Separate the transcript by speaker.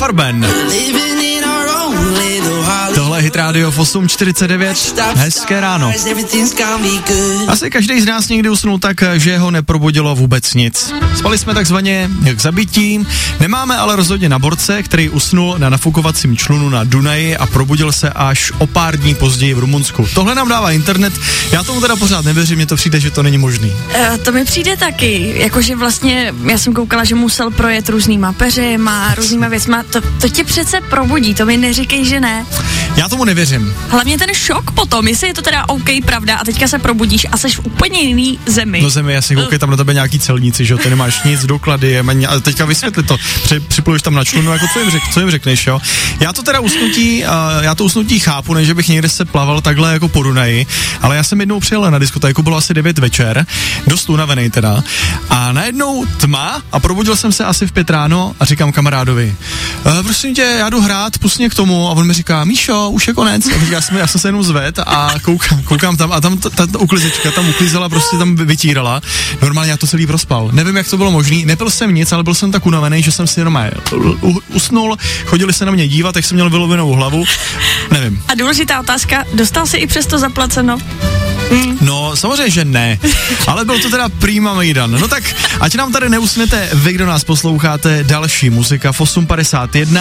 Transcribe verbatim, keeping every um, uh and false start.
Speaker 1: Farben. Tohle je Hit Radio v osm čtyřicet devět. Hezké ráno. Asi každý z nás někdy usnul tak, že ho neprobudilo vůbec nic. Spali jsme takzvaně jak zabití, nemáme ale rozhodně na borce, který usnul na nafukovacím člunu na Dunaji a probudil se až o pár dní později v Rumunsku. Tohle nám dává internet, já tomu teda pořád nevěřím, mně to přijde, že to není možný.
Speaker 2: E, to mi přijde taky, jakože vlastně, já jsem koukala, že musel projet různýma peřima, různýma věcma, to, to tě přece probudí, to mi neříkej, že ne.
Speaker 1: Já tomu nevěřím.
Speaker 2: Hlavně ten šok potom, jestli je to teda OK, pravda, a teďka se probudíš a seš v úplně jiný zemi.
Speaker 1: No zemi, jasně, koukej tam na tebe nějaký celníci, že jo, ty nemáš nic, doklady, ale teďka vysvětli to, Při, připluješ tam na člunu, jako co jim, řek, co jim řekneš, jo. Já to teda usnutí, uh, já to usnutí chápu, než bych někde se plaval takhle jako po Dunaji, ale já jsem jednou přijel na diskotéku, bylo asi devět večer, dost unavený teda, a najednou tma a probudil jsem se asi v pět ráno a říkám kamarádovi, uh, prosím tě, já jdu hrát, pust mě k tomu, a on mi říká, Míšo, už je konec, a já jsem, já jsem se jenom zved a koukám, koukám tam a tam ta, ta, ta uklizečka tam uklízela, prostě tam vytírala, normálně já to celý prospal, nevím, jak to bylo možný, nepil jsem nic, ale byl jsem tak unavený, že jsem si jenom usnul, chodili se na mě dívat, jak jsem měl vylovenou hlavu, nevím.
Speaker 2: A důležitá otázka, dostal jsi i přesto zaplaceno?
Speaker 1: Mm. No, samozřejmě, že ne, ale byl to teda prima mejdan. No tak, ať nám tady neusnete vy, kdo nás posloucháte, další muzika v osm padesát jedna.